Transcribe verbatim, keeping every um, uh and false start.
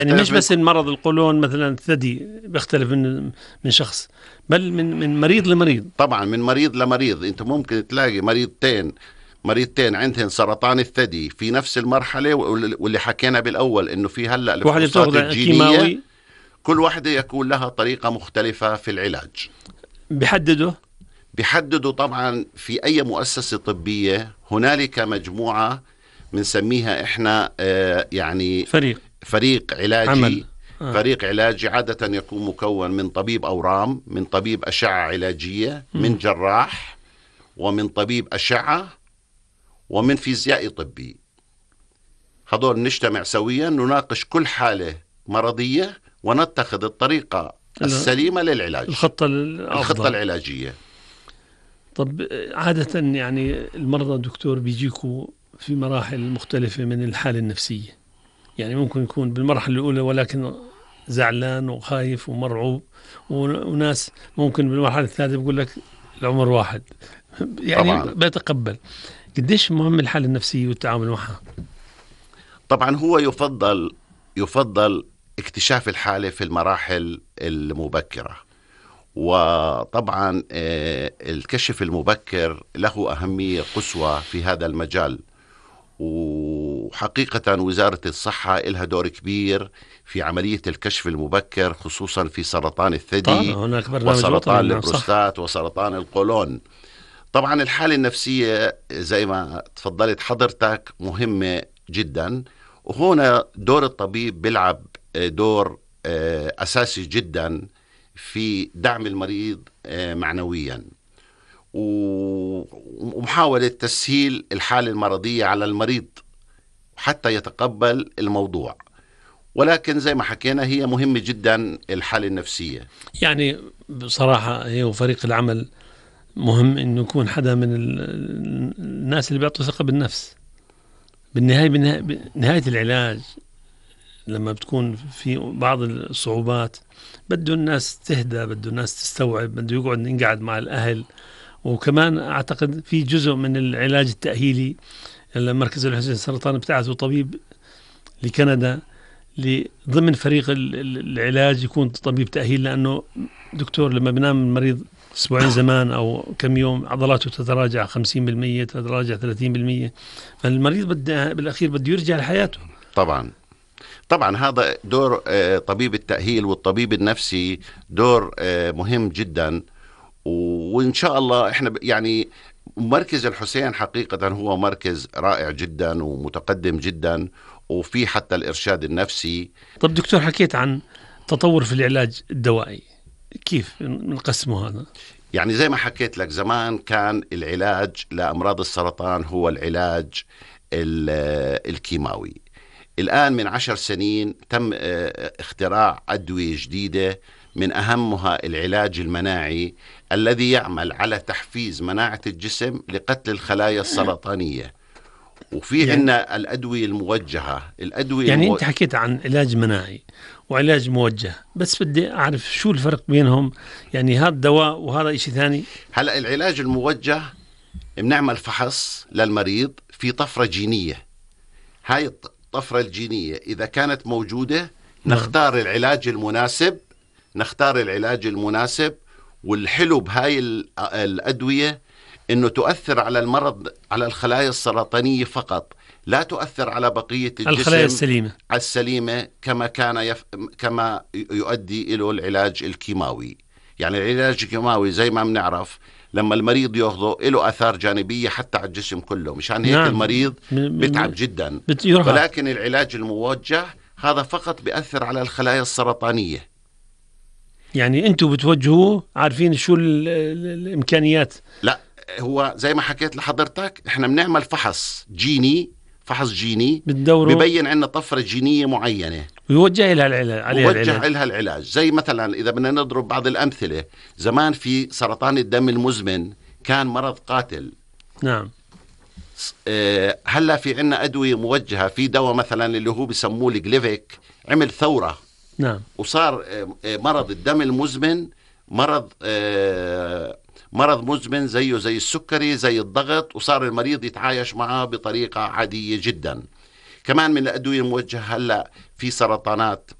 يعني مش بس المرض القولون مثلا الثدي بيختلف من من شخص، بل من من مريض لمريض. طبعا من مريض لمريض. انت ممكن تلاقي مريضتين مريضتين عندهم سرطان الثدي في نفس المرحلة، واللي حكينا بالأول إنه في هلأ الفحوصات الجينية كل واحدة يكون لها طريقة مختلفة في العلاج. بيحددوا بيحددوا طبعا في أي مؤسسة طبية هنالك مجموعة بنسميها إحنا آه يعني فريق فريق علاجي عمل. آه. فريق علاجي عادة يكون مكون من طبيب أورام، من طبيب أشعة علاجية، م. من جراح، ومن طبيب أشعة، ومن فيزيائي طبي. هذول نجتمع سويا نناقش كل حالة مرضية ونتخذ الطريقة السليمة للعلاج، الخطة الخطة العلاجية. طب عادة يعني المرضى دكتور بيجيكوا في مراحل مختلفة من الحالة النفسية، يعني ممكن يكون بالمرحلة الأولى ولكن زعلان وخايف ومرعوب، وناس ممكن بالمرحلة الثالثة بيقول لك العمر واحد، يعني طبعاً. بيتقبل. قديش مهم الحالة النفسية والتعامل معها؟ طبعا هو يفضل يفضل اكتشاف الحالة في المراحل المبكرة، وطبعا الكشف المبكر له أهمية قصوى في هذا المجال، وحقيقة وزارة الصحة لها دور كبير في عملية الكشف المبكر، خصوصا في سرطان الثدي وسرطان البروستات وسرطان القولون. طبعا الحالة النفسية زي ما تفضلت حضرتك مهمة جدا، وهنا دور الطبيب بيلعب دور أساسي جدا في دعم المريض معنويا، ومحاولة تسهيل الحالة المرضية على المريض حتى يتقبل الموضوع. ولكن زي ما حكينا هي مهمة جدا الحالة النفسية. يعني بصراحة هي وفريق العمل مهم إنه يكون حدا من الناس اللي بيعطوا ثقة بالنفس. بالنهاية بنهاية العلاج لما بتكون في بعض الصعوبات بده الناس تهدى، بده الناس تستوعب، بده يقعد ينقعد مع الأهل. وكمان أعتقد في جزء من العلاج التأهيلي، المركز الحسين السرطان بتاعته طبيب لكندا ضمن فريق العلاج يكون طبيب تأهيل، لأنه دكتور لما بنام المريض أسبوعين زمان أو كم يوم عضلاته تتراجع خمسين بالمية، تتراجع ثلاثين بالمية، فالمريض بده بالأخير بده يرجع لحياته. طبعا طبعا هذا دور طبيب التأهيل والطبيب النفسي دور مهم جدا. وإن شاء الله إحنا يعني مركز الحسين حقيقة هو مركز رائع جدا ومتقدم جدا، وفي حتى الإرشاد النفسي. طب دكتور، حكيت عن تطور في العلاج الدوائي، كيف نقسمه هذا؟ يعني زي ما حكيت لك زمان كان العلاج لأمراض السرطان هو العلاج الكيماوي. الآن من عشر سنين تم اختراع أدوية جديدة، من أهمها العلاج المناعي الذي يعمل على تحفيز مناعة الجسم لقتل الخلايا السرطانية. وفي يعني عندنا الأدوية الموجهة. الأدوية يعني المو... أنت حكيت عن علاج مناعي وعلاج موجه، بس بدي أعرف شو الفرق بينهم، يعني هذا دواء وهذا إشي ثاني. هلأ العلاج الموجه بنعمل فحص للمريض في طفرة جينية، هاي الطفرة الجينية إذا كانت موجودة نختار نعم. العلاج المناسب نختار العلاج المناسب. والحلو بهاي الأدوية إنه تؤثر على المرض على الخلايا السرطانية فقط، لا تؤثر على بقية الجسم الخلايا السليمة السليمة كما كان يف... كما يؤدي إلى العلاج الكيماوي. يعني العلاج الكيماوي زي ما بنعرف لما المريض ياخذه له آثار جانبية حتى على الجسم كله، مشان هيك نعم. المريض بتعب جدا. ولكن العلاج الموجه هذا فقط بيأثر على الخلايا السرطانية. يعني أنتوا بتوجهوه عارفين شو الإمكانيات؟ لا، هو زي ما حكيت لحضرتك احنا بنعمل فحص جيني فحص جيني ببين عنا طفرة جينية معينة ويوجه لها العلاج ويوجه لها العلاج. زي مثلا إذا بدنا نضرب بعض الأمثلة، زمان في سرطان الدم المزمن كان مرض قاتل. نعم. هلا في عنا أدوية موجهة، في دواء مثلا اللي هو بسموه الجليفيك عمل ثورة. نعم. وصار مرض الدم المزمن مرض مرض مزمن زيه زي السكري زي الضغط، وصار المريض يتعايش معه بطريقة عادية جدا. كمان من الأدوية الموجهة هلأ في سرطانات